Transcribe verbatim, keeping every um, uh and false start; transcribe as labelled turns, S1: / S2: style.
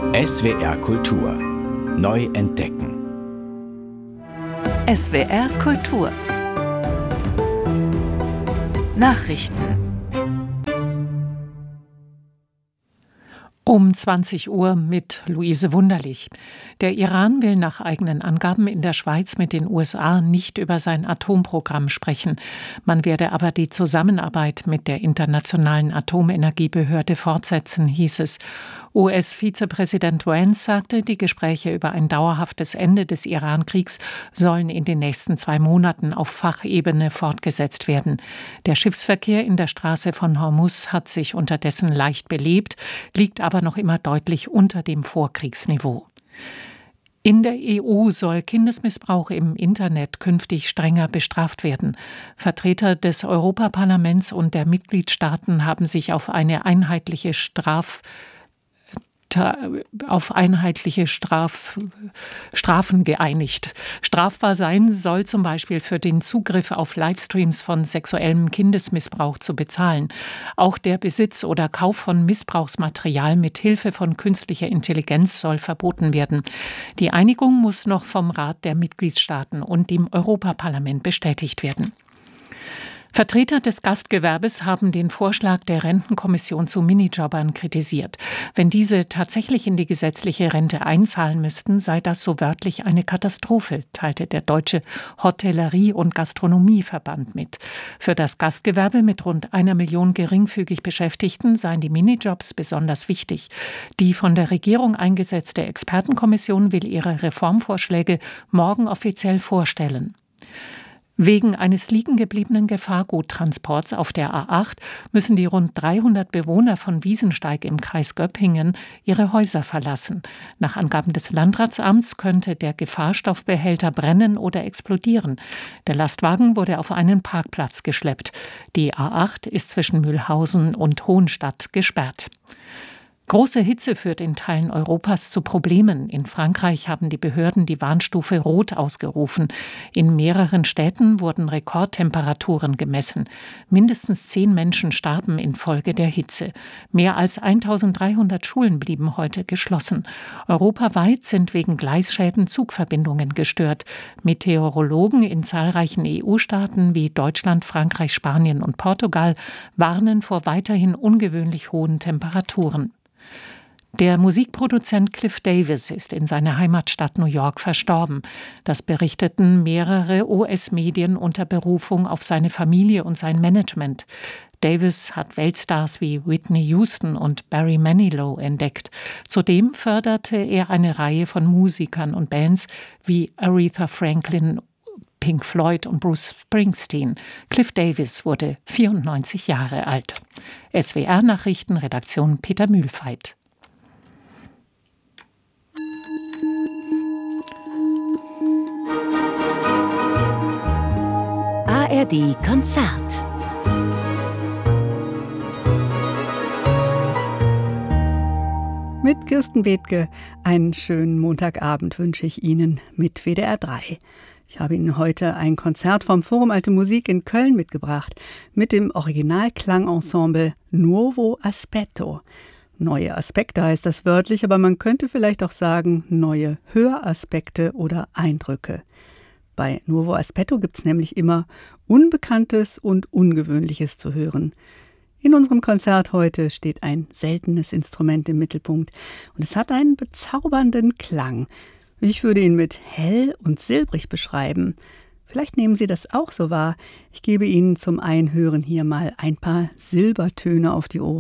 S1: S W R Kultur. Neu entdecken.
S2: S W R Kultur. Nachrichten. Um zwanzig Uhr mit Luise Wunderlich. Der Iran will nach eigenen Angaben in der Schweiz mit den U S A nicht über sein Atomprogramm sprechen. Man werde aber die Zusammenarbeit mit der Internationalen Atomenergiebehörde fortsetzen, hieß es. U S-Vizepräsident Vance sagte, die Gespräche über ein dauerhaftes Ende des Iran-Kriegs sollen in den nächsten zwei Monaten auf Fachebene fortgesetzt werden. Der Schiffsverkehr in der Straße von Hormuz hat sich unterdessen leicht belebt, liegt aber noch immer deutlich unter dem Vorkriegsniveau. In der E U soll Kindesmissbrauch im Internet künftig strenger bestraft werden. Vertreter des Europaparlaments und der Mitgliedstaaten haben sich auf eine einheitliche Straf auf einheitliche Straf, Strafen geeinigt. Strafbar sein soll zum Beispiel für den Zugriff auf Livestreams von sexuellem Kindesmissbrauch zu bezahlen. Auch der Besitz oder Kauf von Missbrauchsmaterial mit Hilfe von künstlicher Intelligenz soll verboten werden. Die Einigung muss noch vom Rat der Mitgliedstaaten und dem Europaparlament bestätigt werden. Vertreter des Gastgewerbes haben den Vorschlag der Rentenkommission zu Minijobbern kritisiert. Wenn diese tatsächlich in die gesetzliche Rente einzahlen müssten, sei das so wörtlich eine Katastrophe, teilte der Deutsche Hotellerie- und Gastronomieverband mit. Für das Gastgewerbe mit rund einer Million geringfügig Beschäftigten seien die Minijobs besonders wichtig. Die von der Regierung eingesetzte Expertenkommission will ihre Reformvorschläge morgen offiziell vorstellen. Wegen eines liegengebliebenen Gefahrguttransports auf der A acht müssen die rund dreihundert Bewohner von Wiesensteig im Kreis Göppingen ihre Häuser verlassen. Nach Angaben des Landratsamts könnte der Gefahrstoffbehälter brennen oder explodieren. Der Lastwagen wurde auf einen Parkplatz geschleppt. Die A acht ist zwischen Mühlhausen und Hohenstadt gesperrt. Große Hitze führt in Teilen Europas zu Problemen. In Frankreich haben die Behörden die Warnstufe Rot ausgerufen. In mehreren Städten wurden Rekordtemperaturen gemessen. Mindestens zehn Menschen starben infolge der Hitze. Mehr als eintausenddreihundert Schulen blieben heute geschlossen. Europaweit sind wegen Gleisschäden Zugverbindungen gestört. Meteorologen in zahlreichen E U-Staaten wie Deutschland, Frankreich, Spanien und Portugal warnen vor weiterhin ungewöhnlich hohen Temperaturen. Der Musikproduzent Cliff Davis ist in seiner Heimatstadt New York verstorben. Das berichteten mehrere U S-Medien unter Berufung auf seine Familie und sein Management. Davis hat Weltstars wie Whitney Houston und Barry Manilow entdeckt. Zudem förderte er eine Reihe von Musikern und Bands wie Aretha Franklin, Pink Floyd und Bruce Springsteen. Cliff Davis wurde vierundneunzig Jahre alt. S W R-Nachrichten, Redaktion Peter Mühlfeit.
S3: A R D Konzert.
S4: Mit Kirsten Bethke einen schönen Montagabend wünsche ich Ihnen mit W D R drei. Ich habe Ihnen heute ein Konzert vom Forum Alte Musik in Köln mitgebracht mit dem Originalklangensemble Nuovo Aspetto. Neue Aspekte heißt das wörtlich, aber man könnte vielleicht auch sagen neue Höraspekte oder Eindrücke. Bei Nuovo Aspetto gibt es nämlich immer Unbekanntes und Ungewöhnliches zu hören. In unserem Konzert heute steht ein seltenes Instrument im Mittelpunkt und es hat einen bezaubernden Klang. Ich würde ihn mit hell und silbrig beschreiben. Vielleicht nehmen Sie das auch so wahr. Ich gebe Ihnen zum Einhören hier mal ein paar Silbertöne auf die Ohren.